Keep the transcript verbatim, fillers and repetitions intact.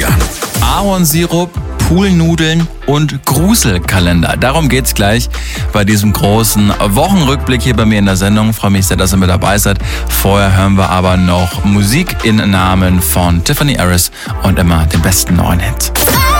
Florian. Ahornsirup, Poolnudeln und Gruselkalender. Darum geht's gleich bei diesem großen Wochenrückblick hier bei mir in der Sendung. Ich freue mich sehr, dass ihr mit dabei seid. Vorher hören wir aber noch Musik in Namen von Tiffany Harris und immer den besten neuen Hit.